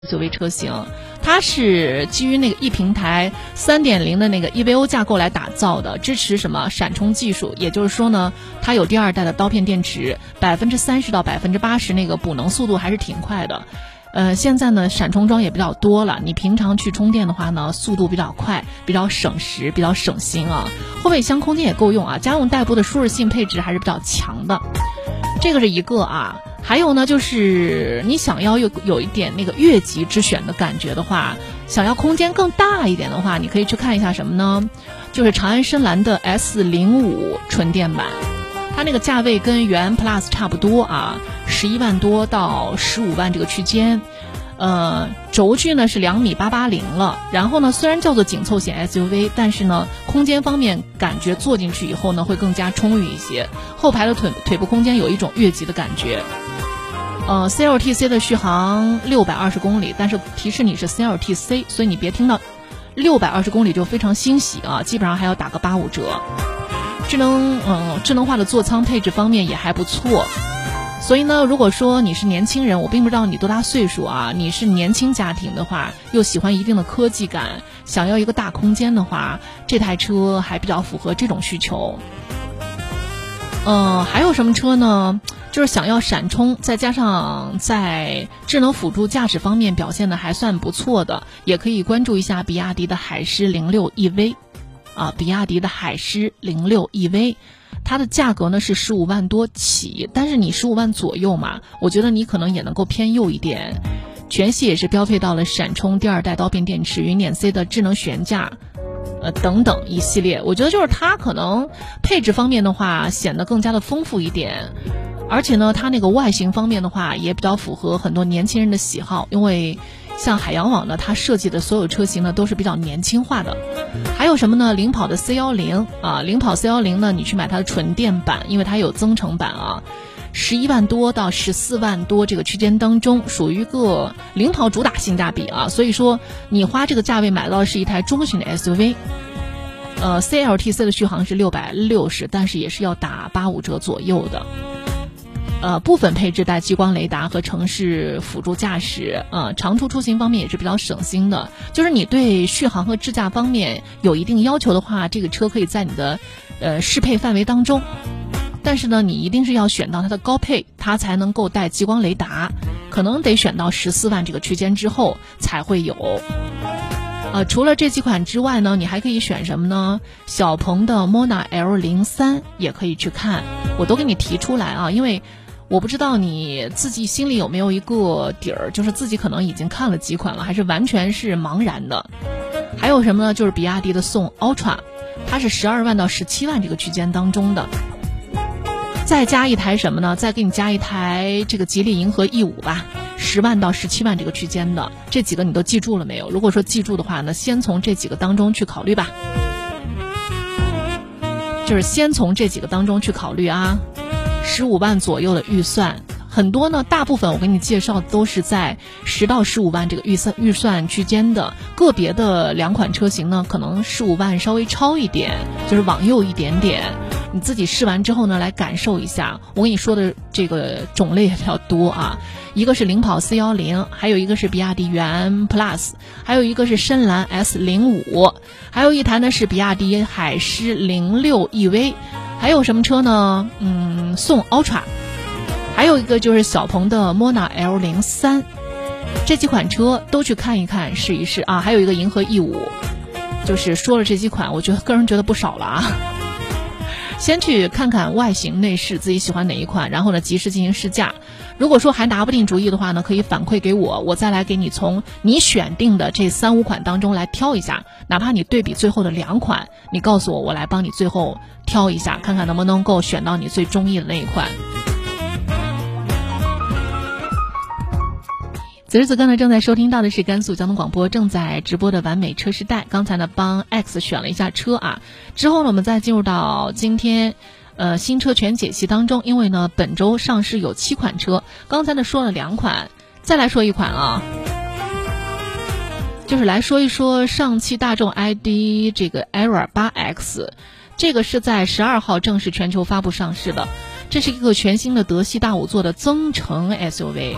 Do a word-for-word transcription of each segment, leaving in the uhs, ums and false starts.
作为车型，它是基于那个 E 平台 三点零 的那个 E V O 架构来打造的，支持什么闪充技术，也就是说呢，它有第二代的刀片电池， 百分之三十 到 百分之八十 那个补能速度还是挺快的。呃，现在呢闪充桩也比较多了，你平常去充电的话呢，速度比较快，比较省时，比较省心啊。后备箱空间也够用啊，家用代步的舒适性配置还是比较强的。这个是一个啊。还有呢，就是你想要有有一点那个越级之选的感觉的话，想要空间更大一点的话，你可以去看一下什么呢？就是长安深蓝的 S 零五 纯电版，它那个价位跟元 Plus 差不多啊，十一万多到十五万这个区间。呃，轴距呢是两米八八零了，然后呢虽然叫做紧凑型 S U V， 但是呢空间方面感觉坐进去以后呢会更加充裕一些，后排的腿腿部空间有一种越级的感觉。呃 C L T C 的续航六百二十公里，但是提示你是 C L T C， 所以你别听到六百二十公里就非常欣喜啊，基本上还要打个八五折。智能嗯智能化的座舱配置方面也还不错。所以呢，如果说你是年轻人，我并不知道你多大岁数啊，你是年轻家庭的话，又喜欢一定的科技感，想要一个大空间的话，这台车还比较符合这种需求。呃，还有什么车呢？就是想要闪充，再加上在智能辅助驾驶方面表现的还算不错的，也可以关注一下比亚迪的海狮零六 E V 啊，比亚迪的海狮零六 E V。它的价格呢是十五万多起，但是你十五万左右嘛，我觉得你可能也能够偏右一点。全系也是标配到了闪充第二代刀片电池、云辇 C 的智能悬架，呃等等一系列。我觉得就是它可能配置方面的话显得更加的丰富一点，而且呢它那个外形方面的话也比较符合很多年轻人的喜好，因为像海洋网呢，它设计的所有车型呢都是比较年轻化的。还有什么呢？领跑的 C 一零 啊，领跑 C 一零 呢，你去买它的纯电版，因为它有增程版啊，十一万多到十四万多这个区间当中，属于一个领跑主打性价比啊。所以说，你花这个价位买到的是一台中型的 S U V。呃 ，C L T C 的续航是六百六十，但是也是要打八五折左右的。呃，部分配置带激光雷达和城市辅助驾驶，呃，长途出行方面也是比较省心的。就是你对续航和智驾方面有一定要求的话，这个车可以在你的呃适配范围当中。但是呢，你一定是要选到它的高配，它才能够带激光雷达，可能得选到十四万这个区间之后才会有。呃，除了这几款之外呢，你还可以选什么呢？小鹏的 Mona L 零三 也可以去看，我都给你提出来啊，因为我不知道你自己心里有没有一个底儿，就是自己可能已经看了几款了，还是完全是茫然的。还有什么呢？就是比亚迪的宋 Ultra， 它是十二万到十七万这个区间当中的。再加一台什么呢？再给你加一台这个吉利银河 E 五 吧，十万到十七万这个区间的。这几个你都记住了没有？如果说记住的话呢，先从这几个当中去考虑吧。就是先从这几个当中去考虑啊。十五万左右的预算，很多呢，大部分我给你介绍都是在十到十五万这个预算预算区间的，个别的两款车型呢，可能十五万稍微超一点，就是往右一点点。你自己试完之后呢，来感受一下。我跟你说的这个种类也比较多啊，一个是领跑 C 一零， 还有一个是比亚迪元 Plus， 还有一个是深蓝 S 零五， 还有一台呢是比亚迪海狮零六 E V。还有什么车呢？嗯，宋 Ultra， 还有一个就是小鹏的 Mona L 零三， 这几款车都去看一看试一试啊。还有一个银河 E 五， 就是说了这几款，我觉得个人觉得不少了啊。先去看看外形内饰自己喜欢哪一款，然后呢及时进行试驾。如果说还拿不定主意的话呢，可以反馈给我，我再来给你从你选定的这三五款当中来挑一下，哪怕你对比最后的两款，你告诉我，我来帮你最后挑一下，看看能不能够选到你最中意的那一款。此时此刻呢，正在收听到的是甘肃交通广播正在直播的完美车时代。刚才呢帮 X 选了一下车啊，之后呢我们再进入到今天呃新车全解析当中。因为呢本周上市有七款车，刚才呢说了两款，再来说一款啊，就是来说一说上汽大众 I D 这个 Era 八 X， 这个是在十二号正式全球发布上市的。这是一个全新的德系大五座的增程 S U V。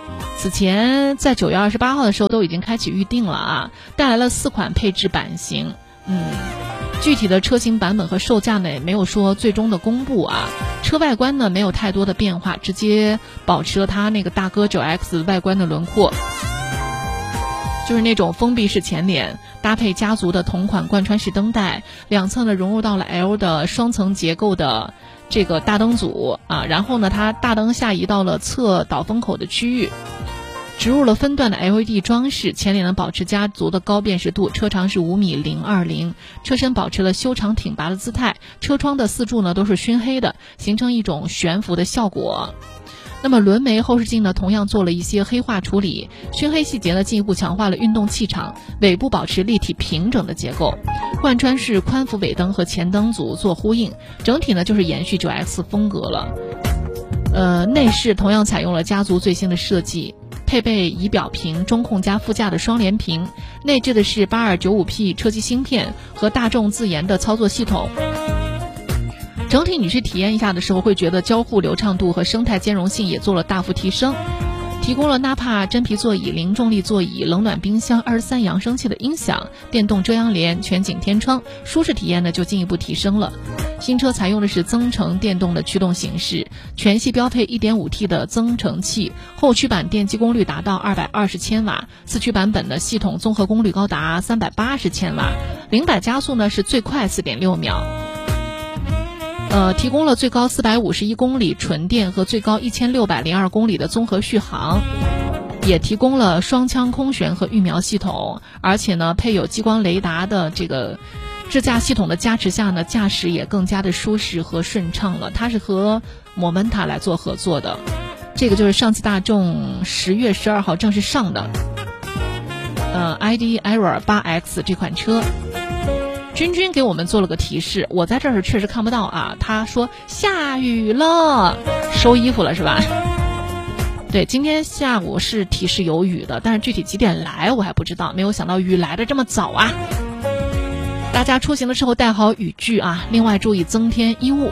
此前在九月二十八号的时候都已经开启预定了啊，带来了四款配置版型。嗯，具体的车型版本和售价呢也没有说最终的公布啊。车外观呢没有太多的变化，直接保持了它那个大哥九 X 外观的轮廓，就是那种封闭式前脸，搭配家族的同款贯穿式灯带，两侧呢融入到了 L 的双层结构的这个大灯组啊，然后呢它大灯下移到了侧导风口的区域，植入了分段的 L E D 装饰，前脸呢保持家族的高辨识度，车长是五米零二零，车身保持了修长挺拔的姿态，车窗的四柱呢都是熏黑的，形成一种悬浮的效果。那么轮眉后视镜呢同样做了一些黑化处理，熏黑细节呢进一步强化了运动气场，尾部保持立体平整的结构，贯穿式宽幅尾灯和前灯组做呼应，整体呢就是延续 九 X 风格了。呃，内饰同样采用了家族最新的设计，配备仪表屏、中控加副驾的双联屏，内置的是 八二九五 P 车机芯片和大众自研的操作系统。整体你去体验一下的时候，会觉得交互流畅度和生态兼容性也做了大幅提升，提供了 Nappa 真皮座椅、零重力座椅、冷暖冰箱、二十三扬声器的音响、电动遮阳帘、全景天窗，舒适体验呢就进一步提升了。新车采用的是增程电动的驱动形式，全系标配 一点五 T 的增程器，后驱版电机功率达到二百二十千瓦，四驱版本的系统综合功率高达三百八十千瓦，零百加速呢是最快 四点六秒。呃，提供了最高四百五十一公里纯电和最高一千六百零二公里的综合续航，也提供了双腔空悬和预瞄系统，而且呢配有激光雷达的这个智驾系统的加持下呢，驾驶也更加的舒适和顺畅了。它是和 Momenta 来做合作的，这个就是上汽大众十月十二号正式上的呃 I D Era 八 X 这款车。君君给我们做了个提示，我在这儿确实看不到啊。他说下雨了，收衣服了是吧？对，今天下午是提示有雨的，但是具体几点来我还不知道，没有想到雨来的这么早啊。大家出行的时候带好雨具啊，另外注意增添衣物。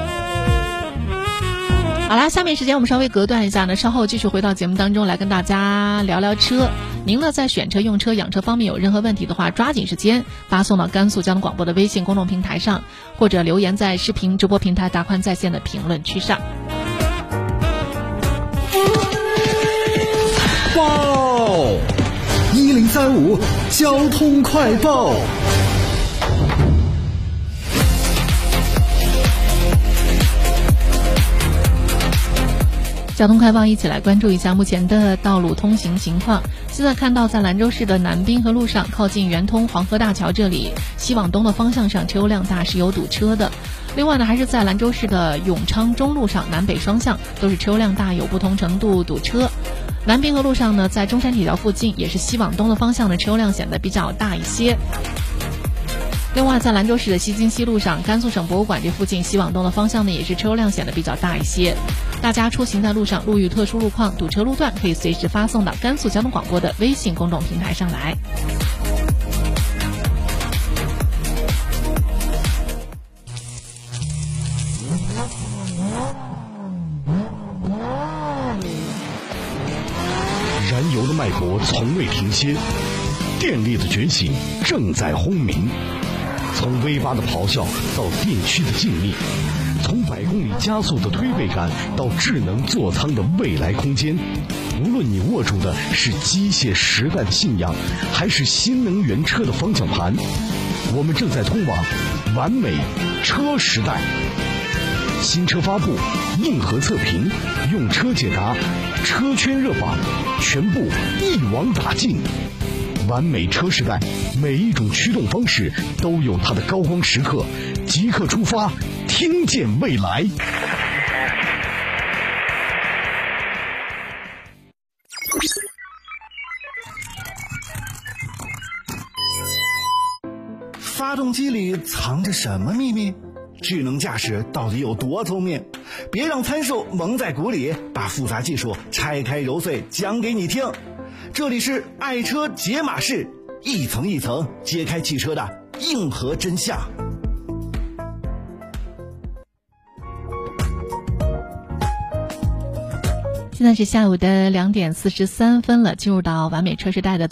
好啦，下面时间我们稍微隔断一下呢，稍后继续回到节目当中来跟大家聊聊车。您呢在选车、用车、养车方面有任何问题的话，抓紧时间发送到甘肃交通广播的微信公众平台上，或者留言在视频直播平台大宽在线的评论区上。 哇哦！一零三五交通快报。 交通快报，一起来关注一下目前的道路通行情况。现在看到在兰州市的南滨河路上，靠近圆通黄河大桥这里，西往东的方向上车流量大，是有堵车的。另外呢，还是在兰州市的永昌中路上，南北双向都是车流量大，有不同程度堵车。南滨河路上呢，在中山铁桥附近也是西往东的方向的车流量显得比较大一些。另外在兰州市的西京西路上，甘肃省博物馆这附近西往东的方向呢，也是车流量显得比较大一些。大家出行在路上，路遇特殊路况、堵车路段，可以随时发送到甘肃交通广播的微信公众平台上来。 燃油的脉搏从未停歇，电力的觉醒正在轰鸣。从 V 八的咆哮到电驱的静谧，从百公里加速的推背感到智能座舱的未来空间，无论你握住的是机械时代的信仰，还是新能源车的方向盘，我们正在通往完美车时代。新车发布，硬核测评，用车解答，车圈热榜，全部一网打尽。完美车时代，每一种驱动方式都有它的高光时刻，即刻出发，听见未来。 发动机里藏着什么秘密？智能驾驶到底有多聪明？别让参数蒙在鼓里，把复杂技术拆开揉碎讲给你听。这里是爱车解码室，一层一层揭开汽车的硬核真相。 现现在是下午的两点四十三分了，进入到完美车时代的